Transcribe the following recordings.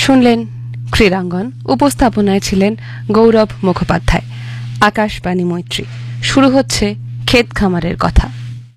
শুনলেন ক্রীড়াঙ্গন। উপস্থাপনায় ছিলেন গৌরব মুখোপাধ্যায়। আকাশবাণী মৈত্রী। শুরু হচ্ছে ক্ষেত খামারের কথা।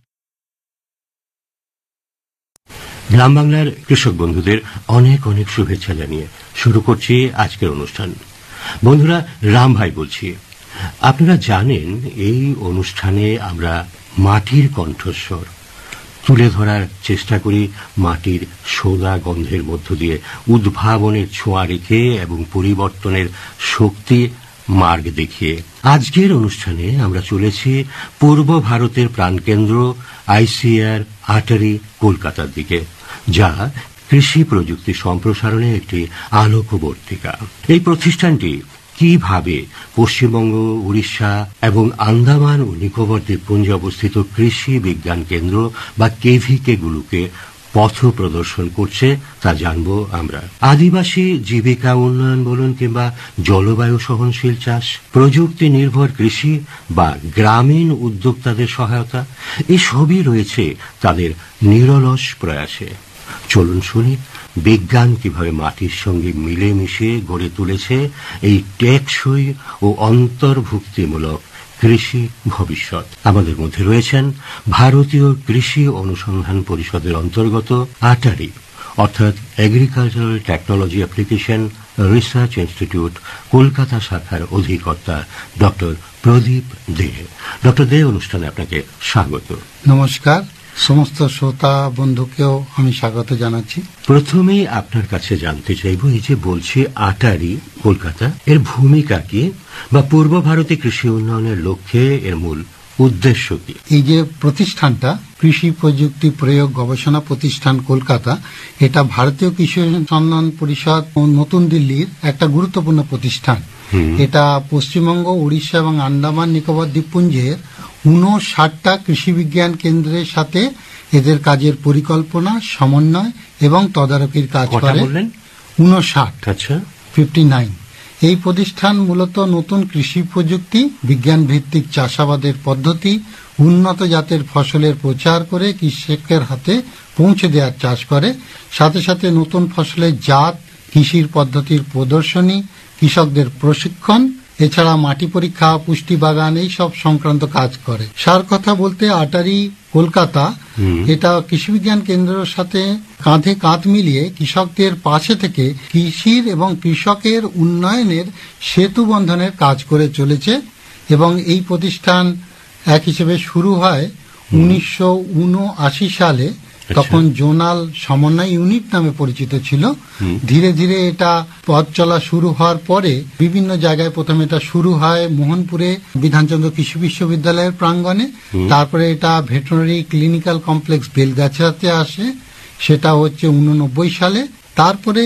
গ্রাম বাংলার কৃষক বন্ধুদের অনেক অনেক শুভেচ্ছা জানিয়ে শুরু করছি আজকের অনুষ্ঠান। বন্ধুরা, রাম ভাই বলছি। আপনারা জানেন, এই অনুষ্ঠানে আমরা মাটির কণ্ঠস্বর তুলে ধরার চেষ্টা করি, মাটির সোদা গন্ধের মধ্য দিয়ে উদ্ভাবনের ছোঁয়া রেখে এবং পরিবর্তনের শক্তি মার্গ দেখিয়ে। আজকের অনুষ্ঠানে আমরা চলেছি পূর্ব ভারতের প্রাণকেন্দ্র আইসিআর আটারি কলকাতার দিকে, যা কৃষি প্রযুক্তি সম্প্রসারণে একটি আলোকবর্তিকা। এই প্রতিষ্ঠানটি কিভাবে পশ্চিমবঙ্গ, উড়িষ্যা এবং আন্দামান ও নিকোবর দ্বীপপুঞ্জে অবস্থিত কৃষি বিজ্ঞান কেন্দ্র বা কেভিকে গুলোকে পথ প্রদর্শন করছে তা জানবো আমরা। আদিবাসী জীবিকা উন্নয়ন বলুন কিংবা জলবায়ু সহনশীল চাষ, প্রযুক্তি নির্ভর কৃষি বা গ্রামীণ উদ্যোক্তাদের সহায়তা, এই সবই রয়েছে তাদের নিরলস প্রয়াসে। চলুন শুনি বিজ্ঞান কিভাবে মাটির সঙ্গে মিলেমিশে গড়ে তুলেছে এই টেকসই ও অন্তর্ভুক্তিমূলক কৃষি ভবিষ্যৎ। আমাদের মধ্যে রয়েছেন ভারতীয় কৃষি অনুসন্ধান পরিষদের অন্তর্গত আটারি অর্থাৎ agricultural technology application research institute Kolkata শাখার অধিকর্তা ডক্টর প্রদীপ দে। ডক্টর দে, অনুষ্ঠানে আপনাকে স্বাগত। নমস্কার, সমস্ত শ্রোতা বন্ধুকেও আমি স্বাগত জানাচ্ছি। প্রথমেই আপনার কাছে জানতে চাইব, এই যে বলছি আটারি কলকাতা, এর ভূমিকা কি বা পূর্ব ভারতে কৃষি উন্নয়নের লক্ষ্যে এর মূল উদ্দেশ্য কি? এই যে প্রতিষ্ঠানটা কৃষি প্রযুক্তি প্রয়োগ গবেষণা প্রতিষ্ঠান কলকাতা, এটা ভারতীয় কৃষি অনুসন্ধান পরিষদ নতুন দিল্লির একটা গুরুত্বপূর্ণ প্রতিষ্ঠান। এটা পশ্চিমবঙ্গ, উড়িষ্যা এবং আন্দামান নিকোবর দ্বীপপুঞ্জের 59টা কৃষি বিজ্ঞান কেন্দ্রের সাথে এদের কাজের পরিকল্পনা, সমন্বয় এবং তদারকির কাজ করে। 59। আচ্ছা, 59। এই প্রতিষ্ঠান মূলত নতুন কৃষি প্রযুক্তি, বিজ্ঞান ভিত্তিক চাষাবাদের পদ্ধতি, উন্নত জাতের ফসলের প্রচার করে কৃষকের হাতে পৌঁছে দেওয়ার চাষ করে। সাথে সাথে নতুন ফসলের জাত, কৃষির পদ্ধতির প্রদর্শনী, কৃষকদের প্রশিক্ষণ, এছাড়া মাটি পরীক্ষা, পুষ্টি বাগান, এই সব সংক্রান্ত কাজ করে। সার কথা বলতে আটারি কলকাতা এটা কৃষি বিজ্ঞান কেন্দ্রের সাথে কাঁধে কাঁধ মিলিয়ে কৃষকদের পাশে থেকে কৃষির এবং কৃষকের উন্নয়নের সেতু বন্ধনের কাজ করে চলেছে। এবং এই প্রতিষ্ঠান এক হিসেবে শুরু হয় 1979 সালে। তখন জোনাল সমন্বয় ইউনিট নামে পরিচিত ছিল। ধীরে ধীরে এটা পথ চলা শুরু হওয়ার পরে বিভিন্ন জায়গায় প্রথমে এটা শুরু হয় মোহনপুরে বিধানচন্দ্র কৃষি বিশ্ববিদ্যালয়ের প্রাঙ্গণে। তারপরে এটা ভেটেরিনারি ক্লিনিক্যাল কমপ্লেক্স বেলগাছিয়াতে আসে, সেটা হচ্ছে 89 সালে। তারপরে